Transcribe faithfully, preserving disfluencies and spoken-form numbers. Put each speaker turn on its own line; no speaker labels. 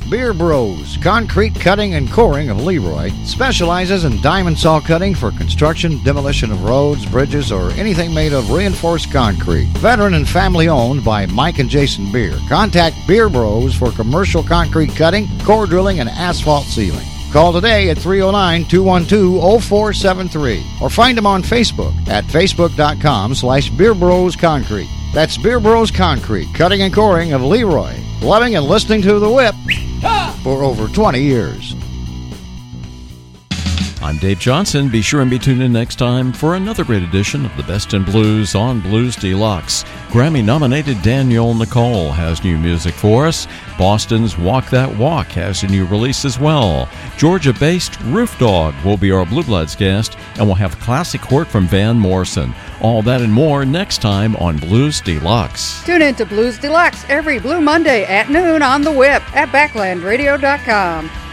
Beer Bros, concrete cutting and coring of Leroy, specializes in diamond saw cutting for construction, demolition of roads, bridges, or anything made of reinforced concrete. Veteran and family owned by Mike and Jason Beer. Contact Beer Bros for commercial concrete cutting, core drilling, and asphalt sealing. Call today at three oh nine, two one two, oh four seven three or find them on Facebook at facebook.com slash Beer Bros Concrete. That's Beer Bros Concrete, cutting and coring of Leroy. Loving and listening to The Whip for over twenty years.
I'm Dave Johnson. Be sure and be tuned in next time for another great edition of the Best in Blues on Blues Deluxe. Grammy-nominated Danielle Nicole has new music for us. Boston's Walk That Walk has a new release as well. Georgia-based Roof Dog will be our Blue Bloods guest, and we'll have classic work from Van Morrison. All that and more next time on Blues Deluxe.
Tune in to Blues Deluxe every Blue Monday at noon on The Whip at backland radio dot com.